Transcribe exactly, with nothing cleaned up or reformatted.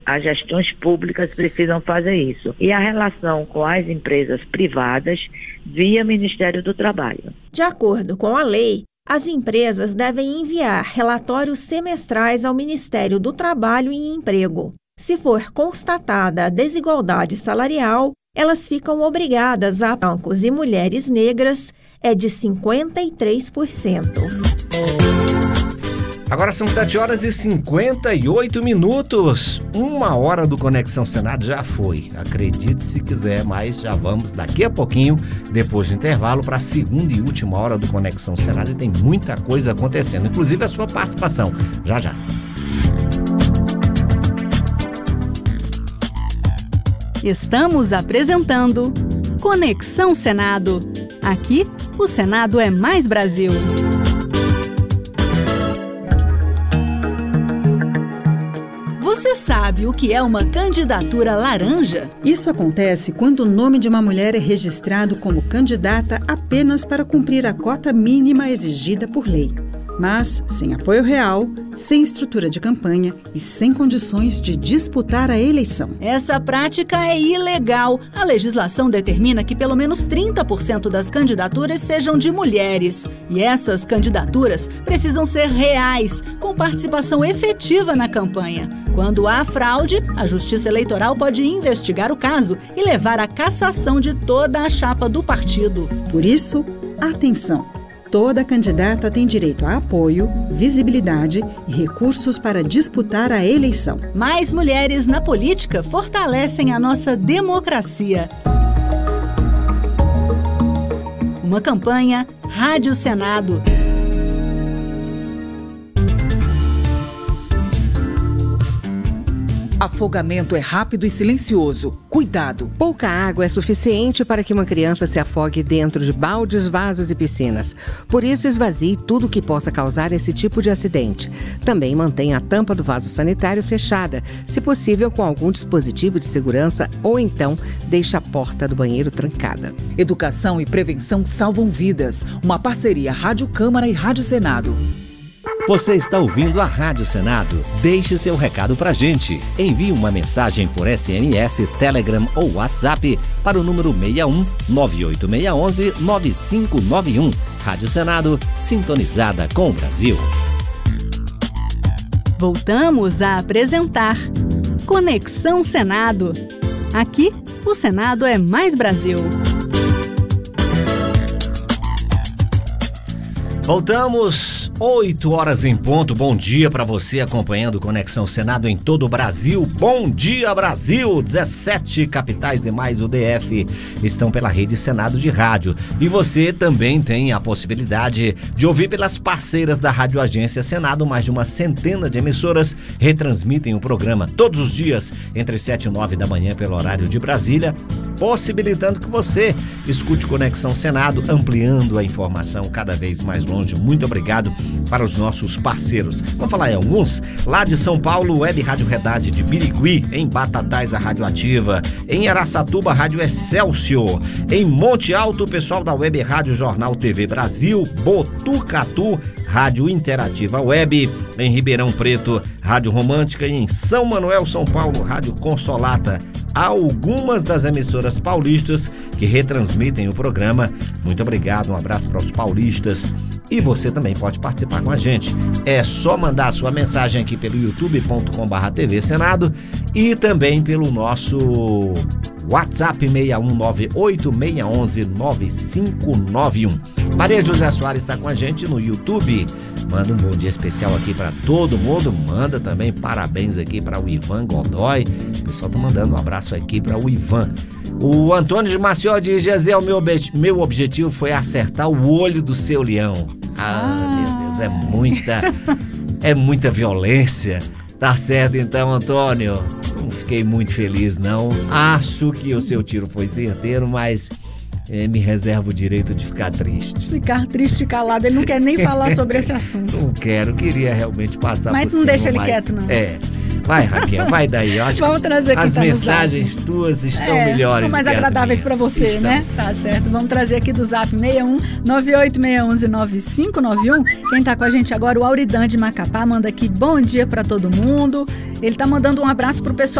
As gestões públicas precisam fazer isso. E a relação com as empresas privadas via Ministério do Trabalho. De acordo com a lei, as empresas devem enviar relatórios semestrais ao Ministério do Trabalho e Emprego. Se for constatada a desigualdade salarial, elas ficam obrigadas a brancos e mulheres negras é de cinquenta e três por cento. Agora são sete horas e cinquenta e oito minutos. Uma hora do Conexão Senado já foi. Acredite se quiser, mas já vamos daqui a pouquinho, depois do intervalo, para a segunda e última hora do Conexão Senado. E tem muita coisa acontecendo, inclusive a sua participação. Já, já. Estamos apresentando Conexão Senado. Aqui, o Senado é mais Brasil. Você sabe o que é uma candidatura laranja? Isso acontece quando o nome de uma mulher é registrado como candidata apenas para cumprir a cota mínima exigida por lei, mas sem apoio real, sem estrutura de campanha e sem condições de disputar a eleição. Essa prática é ilegal. A legislação determina que pelo menos trinta por cento das candidaturas sejam de mulheres. E essas candidaturas precisam ser reais, com participação efetiva na campanha. Quando há fraude, a Justiça Eleitoral pode investigar o caso e levar à cassação de toda a chapa do partido. Por isso, atenção! Toda candidata tem direito a apoio, visibilidade e recursos para disputar a eleição. Mais mulheres na política fortalecem a nossa democracia. Uma campanha Rádio Senado. Afogamento é rápido e silencioso. Cuidado! Pouca água é suficiente para que uma criança se afogue dentro de baldes, vasos e piscinas. Por isso, esvazie tudo que possa causar esse tipo de acidente. Também mantenha a tampa do vaso sanitário fechada, se possível com algum dispositivo de segurança, ou então deixe a porta do banheiro trancada. Educação e prevenção salvam vidas. Uma parceria Rádio Câmara e Rádio Senado. Você está ouvindo a Rádio Senado? Deixe seu recado pra gente. Envie uma mensagem por S M S, Telegram ou WhatsApp para o número seis um nove oito seis um um nove cinco nove um. Rádio Senado, sintonizada com o Brasil. Voltamos a apresentar Conexão Senado. Aqui, o Senado é mais Brasil. Voltamos, oito horas em ponto. Bom dia para você acompanhando Conexão Senado em todo o Brasil. Bom dia, Brasil! dezessete capitais e mais o D F estão pela rede Senado de rádio. E você também tem a possibilidade de ouvir pelas parceiras da Rádio Agência Senado. Mais de uma centena de emissoras retransmitem o programa todos os dias entre sete e nove da manhã pelo horário de Brasília, possibilitando que você escute Conexão Senado, ampliando a informação cada vez mais longe. Muito obrigado para os nossos parceiros. Vamos falar em alguns? Lá de São Paulo, Web Rádio Redase de Birigui, em Batatais, a Rádio Ativa, em Araçatuba, Rádio Excelsior, em Monte Alto, o pessoal da Web Rádio Jornal T V Brasil, Botucatu, Rádio Interativa Web, em Ribeirão Preto, Rádio Romântica, e em São Manuel, São Paulo, Rádio Consolata. Algumas das emissoras paulistas que retransmitem o programa. Muito obrigado, um abraço para os paulistas. E você também pode participar com a gente. É só mandar a sua mensagem aqui pelo youtube ponto com barra T V Senado e também pelo nosso WhatsApp seis um nove oito seis um um nove cinco nove um. Maria José Soares está com a gente no YouTube. Manda um bom dia especial aqui para todo mundo. Manda também parabéns aqui para o Ivan Godoy. O pessoal tá mandando um abraço aqui para o Ivan. O Antônio de Maciel diz: Gesiel, meu, ob- meu objetivo foi acertar o olho do seu leão. Ah, ah. Meu Deus, é muita, é muita violência. Tá certo então, Antônio. Não fiquei muito feliz, não. Acho que o seu tiro foi certeiro, mas é, me reservo o direito de ficar triste. Ficar triste e calado, ele não quer nem falar sobre esse assunto. Não quero, queria realmente passar mas por cima. Mas não deixa ele mas, quieto, não. É. Vai, Raquel, vai daí. Eu acho Vamos que trazer as tá mensagens tuas estão é, melhores. Estão mais que agradáveis para você, Estão. né? Tá certo. Vamos trazer aqui do Zap seis um nove oito seis um nove cinco nove um. Quem tá com a gente agora, o Auridan de Macapá, manda aqui bom dia para todo mundo. Ele tá mandando um abraço pro pessoal